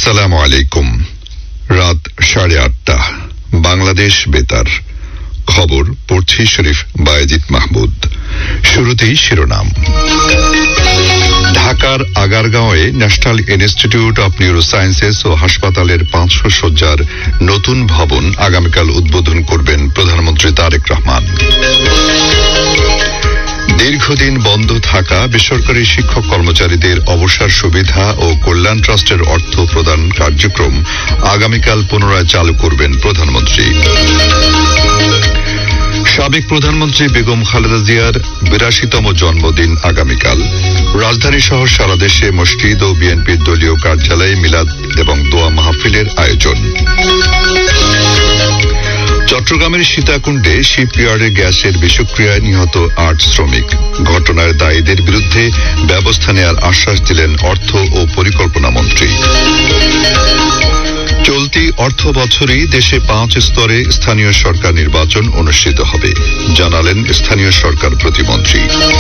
আসসালামু আলাইকুম। রাত 8:30 বাংলাদেশ বেতার খবর পড়ছি শরীফ বায়েজিদ মাহমুদ। শুরুতেই শিরোনাম। ঢাকার আগারগাঁওয়ে ন্যাশনাল ইনস্টিটিউট অব নিউরোসায়েন্সেস ও হাসপাতালের 500 শয্যার নতুন ভবন আগামীকাল উদ্বোধন করবেন প্রধানমন্ত্রী তারেক রহমান। দীর্ঘদিন বন্ধ থাকা বেসরকারি শিক্ষক কর্মচারীদের অবসর সুবিধা ও কল্যাণ ট্রাস্টের অর্থ প্রদান কার্যক্রম আগামীকাল পুনরায় চালু করবেন প্রধানমন্ত্রী। সাবেক প্রধানমন্ত্রী বেগম খালেদা জিয়ার 82তম জন্মদিন আগামীকাল। রাজধানী সহ সারা দেশে মসজিদ ও বিএনপির দলীয় কার্যালয়ে মিলাদ এবং দোয়া মাহফিলের আয়োজন। চট্টগ্রামের সীতাকুণ্ডে শিপইয়ার্ডে গ্যাসের বিষক্রিয়ায় নিহত 8 শ্রমিক। ঘটনার দায়ীদের বিরুদ্ধে ব্যবস্থা নেওয়ার আশ্বাস দিলেন অর্থ ও পরিকল্পনা মন্ত্রী। চলতি অর্থ বছরেই দেশে 5 স্তরে স্থানীয় সরকার নির্বাচন অনুষ্ঠিত হবে, জানালেন স্থানীয় সরকার প্রতিমন্ত্রী।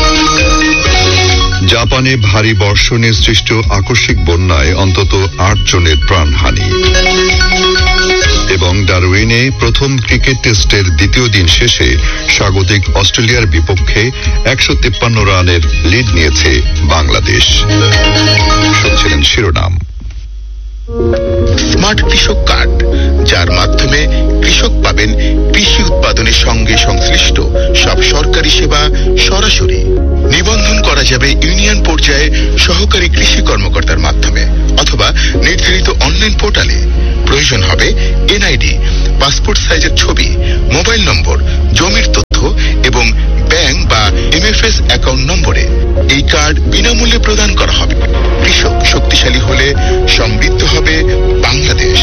জাপানে ভারী বর্ষণে সৃষ্ট আকস্মিক বন্যায় অন্তত 8 জনের প্রাণহানি। এবং ডারউইনে প্রথম ক্রিকেট টেস্টের দ্বিতীয় দিন শেষে স্বাগতিক অস্ট্রেলিয়ার বিপক্ষে 153 রানের লিড নিয়েছে বাংলাদেশ। শুনছিলেন শিরোনাম। স্মার্ট কৃষক কার্ড, যার মাধ্যমে কৃষক পাবেন কৃষি উৎপাদনের সঙ্গে সংশ্লিষ্ট সব সরকারি সেবা সরাসরি। নিবন্ধন করা যাবে ইউনিয়ন পর্যায়ে সহকারী কৃষি কর্মকর্তার মাধ্যমে অথবা নির্ধারিত অনলাইন পোর্টালে। প্রয়োজন হবে এনআইডি, পাসপোর্ট সাইজের ছবি, মোবাইল নম্বর, জমির তথ্য এবং ব্যাংক বা এমএফএস অ্যাকাউন্ট নম্বরে। এই কার্ড বিনামূল্যে প্রদান করা হবে। কৃষক শক্তিশালী হলে সমৃদ্ধ হবে বাংলাদেশ।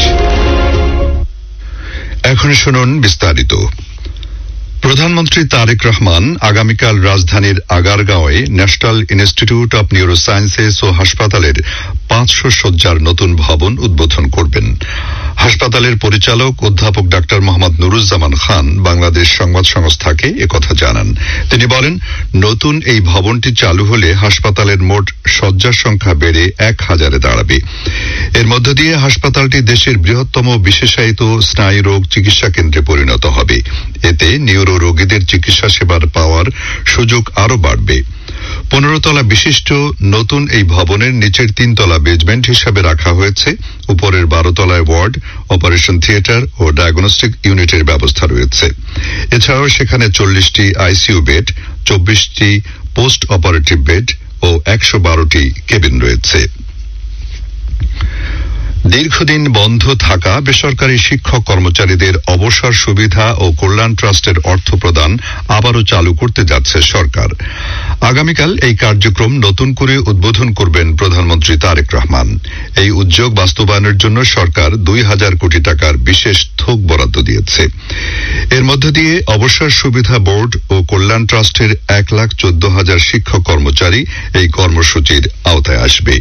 এখন শুনুন বিস্তারিত। প্রধানমন্ত্রী তারেক রহমান আগামীকাল রাজধানীর আগারগাঁওয়ে ন্যাশনাল ইনস্টিটিউট অব নিউরোসায়েন্সেস ও হাসপাতালের 500 শয্যার নতুন ভবন উদ্বোধন করবেন। হাসপাতালের পরিচালক অধ্যাপক ডাক্তার মোহাম্মদ নুরুজ্জামান খান বাংলাদেশ সংবাদ সংস্থাকে একথা জানান। তিনি বলেন, নতুন এই ভবনটি চালু হলে হাসপাতালের মোট শয্যার সংখ্যা বেড়ে 1000-এ দাঁড়াবে। এর মধ্য দিয়ে হাসপাতালটি দেশের বৃহত্তম বিশেষায়িত স্নায়ুরোগ চিকিৎসা কেন্দ্রে পরিণত হবে। এতে নিউরো রোগীদের চিকিৎসা সেবার পাওয়ার সুযোগ আরও বাড়বে। 15 তলা বিশিষ্ট নতুন এই ভবনের নিচের 3 তলা বেজমেন্ট হিসাবে রাখা হয়েছে। উপরের 12 তলায় ওয়ার্ড, অপারেশন থিয়েটার ও ডায়াগনস্টিক ইউনিটের ব্যবস্থা রয়েছে। এছাড়াও সেখানে 40টি ICU bed, 24টি post operative bed ও 112টি কেবিন রয়েছে। দীর্ঘদিন বন্ধ থাকা বেসরকারি শিক্ষক কর্মচারীদের অবসর সুবিধা ও কল্যাণ ট্রাস্টের অর্থ প্রদান আবারও চালু করতে যাচ্ছে সরকার। আগামীকাল এই কার্যক্রম নতুন করে উদ্বোধন করবেন প্রধানমন্ত্রী তারেক রহমান। এই উদ্যোগ বাস্তবায়নের জন্য সরকার 2000 কোটি টাকার বিশেষ থোক বরাদ্দ দিয়েছে। এর মধ্য দিয়ে অবসর সুবিধা বোর্ড ও কল্যাণ ট্রাস্টের 1,14,000 শিক্ষক কর্মচারী এই কর্মসূচির আওতায় আসবে।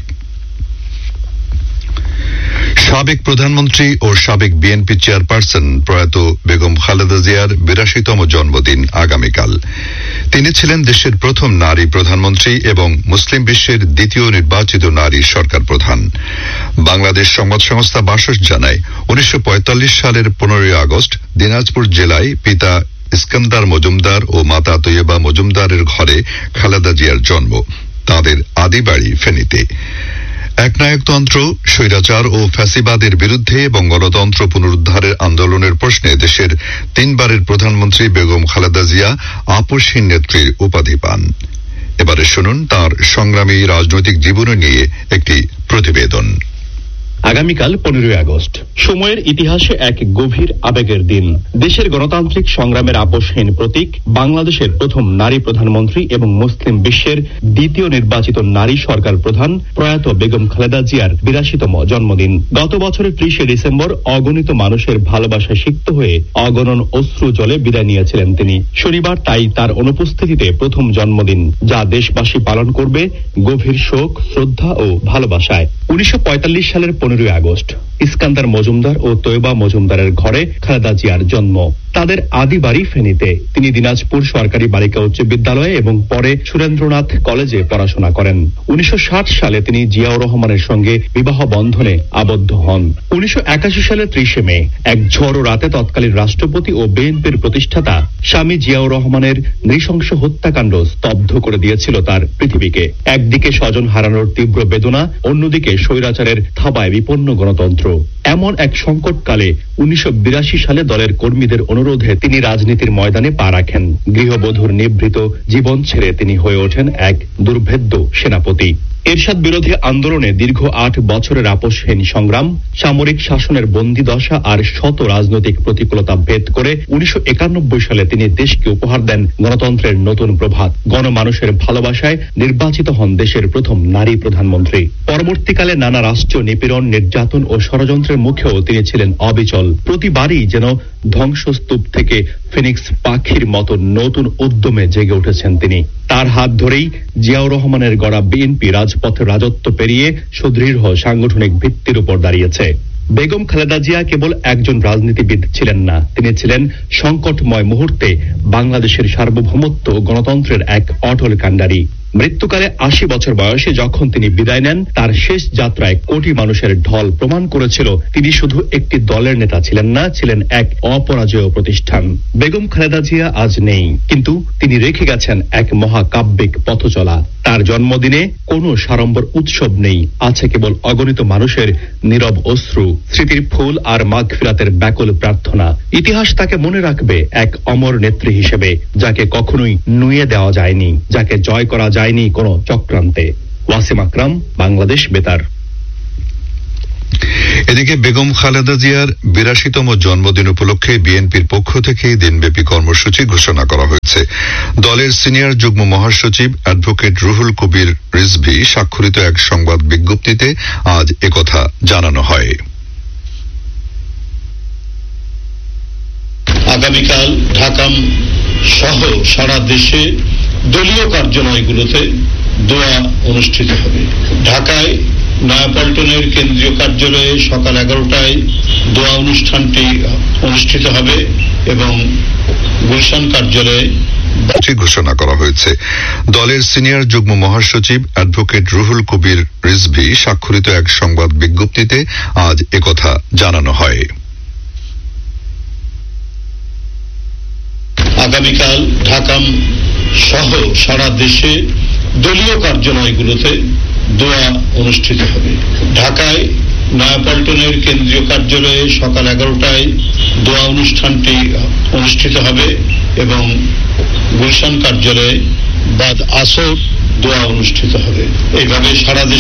সাবেক প্রধানমন্ত্রী ও সাবেক বিএনপি চেয়ারপারসন প্রয়াত বেগম খালেদা জিয়ার 82তম জন্মদিন আগামীকাল। তিনি ছিলেন দেশের প্রথম নারী প্রধানমন্ত্রী এবং মুসলিম বিশ্বের দ্বিতীয় নির্বাচিত নারী সরকার প্রধান। বাংলাদেশ সংবাদ সংস্থা বাসস জানায়, 1945 সালের 15 আগস্ট দিনাজপুর জেলায় পিতা ইস্কান্দার মজুমদার ও মাতা তৈয়বা মজুমদারের ঘরে খালেদা জিয়ার জন্ম। তাদের আদি বাড়ি ফেনীতে। একনায়কতন্ত্র, স্বৈরাচার ও ফ্যাসিবাদের বিরুদ্ধে এবং গণতন্ত্র পুনরুদ্ধারের আন্দোলনের প্রশ্নে দেশের 3 বারের প্রধানমন্ত্রী বেগম খালেদা জিয়া আপসহীন নেত্রীর উপাধি পান। এবারে শুনুন তার সংগ্রামী রাজনৈতিক জীবন নিয়ে একটি প্রতিবেদন। আগামীকাল 15 আগস্ট সময়ের ইতিহাসে এক গভীর আবেগের দিন। দেশের গণতান্ত্রিক সংগ্রামের আপসহীন প্রতীক, বাংলাদেশের প্রথম নারী প্রধানমন্ত্রী এবং মুসলিম বিশ্বের দ্বিতীয় নির্বাচিত নারী সরকার প্রধান প্রয়াত বেগম খালেদা জিয়ার 82তম জন্মদিন। গত বছরের 30 ডিসেম্বর অগণিত মানুষের ভালোবাসায় সিক্ত হয়ে অগণন অশ্রু জলে বিদায় নিয়েছিলেন তিনি। শনিবার তাই তার অনুপস্থিতিতে প্রথম জন্মদিন, যা দেশবাসী পালন করবে গভীর শোক, শ্রদ্ধা ও ভালোবাসায়। 1945 সালের 15 আগস্ট। ইস্কান্দার মজুমদার ও তৈবা মজুমদারের ঘরে খালেদা জিয়ার জন্ম। তাদের আদি বাড়ি ফেনীতে। তিনি দিনাজপুর সরকারি বালিকা উচ্চ বিদ্যালয়ে এবং পরে সুরেন্দ্রনাথ কলেজে পড়াশোনা করেন। 1960 সালে তিনি জিয়াউর রহমানের সঙ্গে বিবাহ বন্ধনে আবদ্ধ হন। 1981 সালের 30 মে এক ঝড়ো রাতে তৎকালীন রাষ্ট্রপতি ও বিএনপির প্রতিষ্ঠাতা স্বামী জিয়াউর রহমানের নৃশংস হত্যাকাণ্ড স্তব্ধ করে দিয়েছিল তার পৃথিবীকে। একদিকে স্বজন হারানোর তীব্র বেদনা, অন্যদিকে স্বৈরাচারের থাবায় বিপন্ন গণতন্ত্র। এমন এক সংকটকালে 1982 সালে দলের কর্মীদের অনুরোধে তিনি রাজনীতির ময়দানে পা রাখেন। গৃহবধূর নিভৃত জীবন ছেড়ে তিনি হয়ে ওঠেন এক দুর্ভেদ্য সেনাপতি। এরশাদ বিরোধী আন্দোলনে দীর্ঘ 8 বছরের আপোষহীন সংগ্রাম, সামরিক শাসনের বন্দিদশা আর শত রাজনৈতিক প্রতিকূলতা ভেদ করে 1991 সালে তিনি দেশকে উপহার দেন গণতন্ত্রের নতুন প্রভাত। গণমানুষের ভালোবাসায় নির্বাচিত হন দেশের প্রথম নারী প্রধানমন্ত্রী। পরবর্তীকালে নানা রাষ্ট্রীয় নিপীড়ন, নির্যাতন ও ষড়যন্ত্রের মুখেও তিনি ছিলেন অবিচল। প্রতিবারই যেন ধ্বংসস্তূপ থেকে ফিনিক্স পাখির মতো নতুন উদ্যমে জেগে উঠেছেন তিনি। তার হাত ধরেই জিয়াউর রহমানের গড়া বিএনপি রাজপথে রাজত্ব পেরিয়ে সুদৃঢ় সাংগঠনিক ভিত্তির উপর দাঁড়িয়েছে। বেগম খালেদা জিয়া কেবল একজন রাজনীতিবিদ ছিলেন না, তিনি ছিলেন সংকটময় মুহূর্তে বাংলাদেশের সার্বভৌমত্ব ও গণতন্ত্রের এক অটল কাণ্ডারী। মৃত্যুকালে 80 বছর বয়সে যখন তিনি বিদায় নেন, তার শেষ যাত্রায় কোটি মানুষের ঢল প্রমাণ করেছিল তিনি শুধু একটি দলের নেতা ছিলেন না, ছিলেন এক অপরাজেয় প্রতিষ্ঠান। বেগম খালেদা জিয়া আজ নেই, কিন্তু তিনি রেখে গেছেন এক মহাকাব্যিক পথচলা। তার জন্মদিনে কোনো সাড়ম্বর উৎসব নেই, আছে কেবল অগণিত মানুষের নীরব অশ্রু, স্মৃতির ফুল আর মাগফিরাতের ব্যাকুল প্রার্থনা। ইতিহাস তাকে মনে রাখবে এক অমর নেত্রী হিসেবে, যাকে কখনোই নুয়ে দেওয়া যায়নি, যাকে জয় করা যায়নি কোনো চক্রান্তে। ওয়াসিম আকরাম, বাংলাদেশ বেতার। এদিকে বেগম খালেদা জিয়ার 82তম জন্মদিন উপলক্ষে বিএনপির পক্ষ থেকে দিনব্যাপী কর্মসূচি ঘোষণা করা হয়েছে। দলের সিনিয়র যুগ্ম মহাসচিব অ্যাডভোকেট রুহুল কবির রিজভী স্বাক্ষরিত এক সংবাদ বিজ্ঞপ্তিতে আজ একথা জানানো হয়। আগামীকাল ঢাকা সহ সারা দেশে দলীয় কার্যালয়গুলোতে দোয়া অনুষ্ঠিত হবে। ঢাকায় নয়াপল্টনের কেন্দ্রীয় কার্যালয়ে সকাল 11টায় দোয়া অনুষ্ঠানটি অনুষ্ঠিত হবে এবং গুলশান কার্যালয়ে ঘোষণা করা হয়েছে। দলের সিনিয়র যুগ্ম মহাসচিব অ্যাডভোকেট রুহুল কবির রিজভী স্বাক্ষরিত এক সংবাদ বিজ্ঞপ্তিতে আজ একথা জানানো হয়। আগামীকাল ঢাকা সহ সারা দেশে দলীয় কার্যালয়গুলোতে দোয়া অনুষ্ঠিত হবে। ঢাকায় নয়াপল্টনের কেন্দ্রীয় কার্যালয়ে সকাল 11টায় দোয়া অনুষ্ঠানটি অনুষ্ঠিত হবে এবং গুলশান কার্যালয়ে বাদ আসর দোয়া অনুষ্ঠিত হবে। এইভাবে সারা দেশে